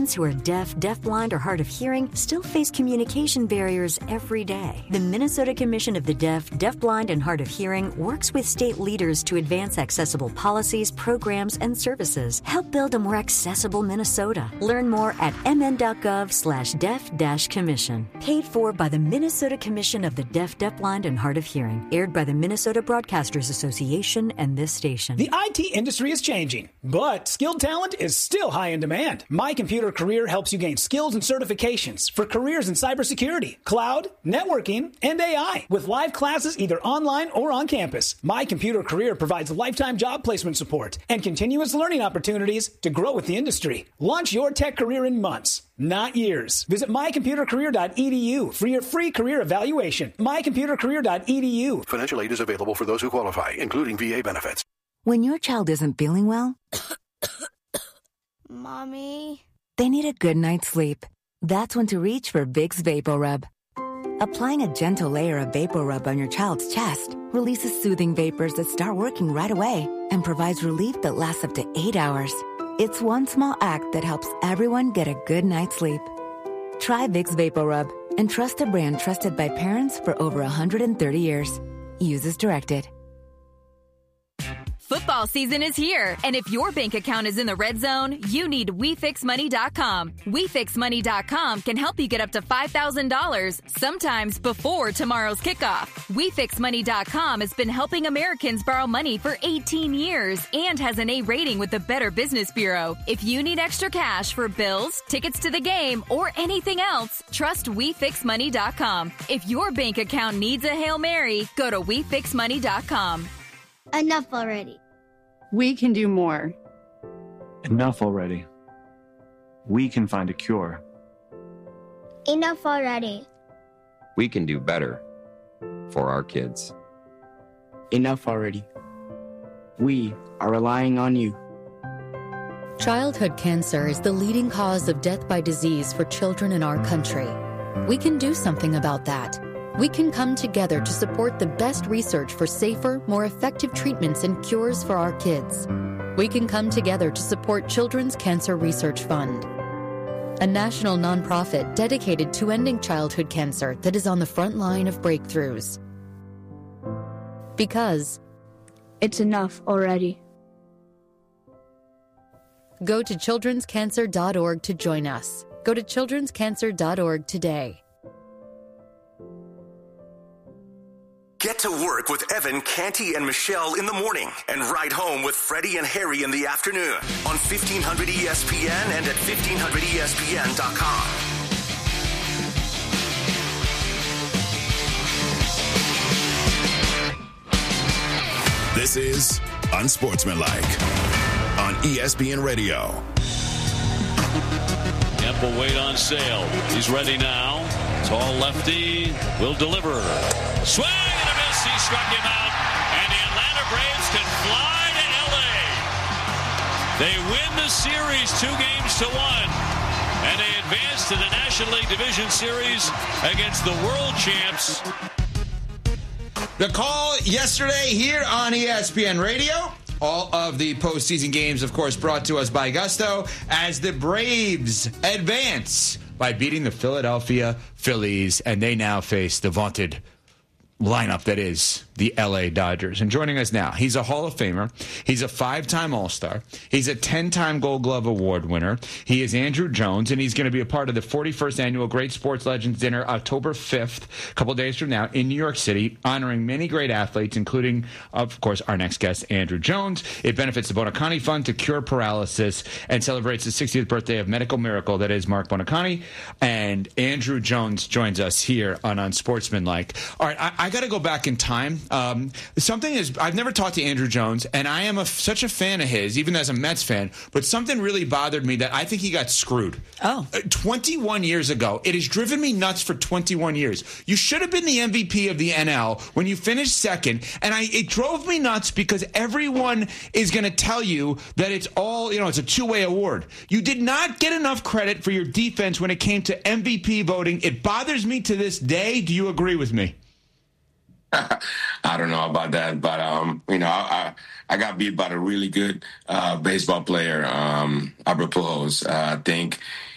Americans who are deaf, deafblind, or hard of hearing still face communication barriers every day. The Minnesota Commission of the Deaf, Deafblind, and Hard of Hearing works with state leaders to advance accessible policies, programs, and services. Help build a more accessible Minnesota. Learn more at mn.gov/deaf-commission. Paid for by the Minnesota Commission of the Deaf, Deafblind, and Hard of Hearing. Aired by the Minnesota Broadcasters Association and this station. The IT industry is changing, but skilled talent is still high in demand. My Computer Career helps you gain skills and certifications for careers in cybersecurity, cloud, networking, and AI. With live classes either online or on campus, My Computer Career provides lifetime job placement support and continuous learning opportunities to grow with the industry. Launch your tech career in months, not years. Visit mycomputercareer.edu for your free career evaluation. mycomputercareer.edu. Financial aid is available for those who qualify, including VA benefits. When your child isn't feeling well, Mommy, they need a good night's sleep. That's when to reach for Vicks VapoRub. Applying a gentle layer of VapoRub on your child's chest releases soothing vapors that start working right away and provides relief that lasts up to 8 hours. It's one small act that helps everyone get a good night's sleep. Try Vicks VapoRub and trust a brand trusted by parents for over 130 years. Use as directed. Football season is here, and if your bank account is in the red zone, you need WeFixMoney.com. WeFixMoney.com can help you get up to $5,000, sometimes before tomorrow's kickoff. WeFixMoney.com has been helping Americans borrow money for 18 years and has an A rating with the Better Business Bureau. If you need extra cash for bills, tickets to the game, or anything else, trust WeFixMoney.com. If your bank account needs a Hail Mary, go to WeFixMoney.com. enough already. We can do more. Enough already. We can find a cure. Enough already. We can do better for our kids. Enough already. We are relying on you. Childhood cancer is the leading cause of death by disease for children in our country. We can do something about that. We can come together to support the best research for safer, more effective treatments and cures for our kids. We can come together to support Children's Cancer Research Fund, a national nonprofit dedicated to ending childhood cancer that is on the front line of breakthroughs. Because it's enough already. Go to childrenscancer.org to join us. Go to childrenscancer.org today. Get to work with Evan, Canty, and Michelle in the morning and ride home with Freddie and Harry in the afternoon on 1500 ESPN and at 1500ESPN.com. This is Unsportsmanlike on ESPN Radio. Ample weight on Sale. He's ready now. Tall lefty will deliver. Swing and a miss. He struck him out. And the Atlanta Braves can fly to L.A. They win the series 2-1. And they advance to the National League Division Series against the world champs. The call yesterday here on ESPN Radio. All of the postseason games, of course, brought to us by Gusto as the Braves advance by beating the Philadelphia Phillies, and they now face the vaunted lineup that is the L.A. Dodgers. And joining us now, he's a Hall of Famer. He's a 5-time All-Star. He's a 10-time Gold Glove Award winner. He is Andruw Jones, and he's going to be a part of the 41st Annual Great Sports Legends Dinner October 5th, a couple days from now, in New York City, honoring many great athletes, including, of course, our next guest, Andruw Jones. It benefits the Buoniconti Fund to cure paralysis and celebrates the 60th birthday of medical miracle that is Mark Buoniconti. And Andruw Jones joins us here on Unsportsmanlike. All right, I got to go back in time. Something is, I've never talked to Andruw Jones, and I am such a fan of his, even as a Mets fan, but something really bothered me that I think he got screwed. 21 years ago. It has driven me nuts for 21 years. You should have been the MVP of the NL when you finished second, and it drove me nuts because everyone is going to tell you that it's all, it's a two-way award. You did not get enough credit for your defense when it came to MVP voting. It bothers me to this day. Do you agree with me? I don't know about that, but I got beat by a really good baseball player, Albert Pujols. I think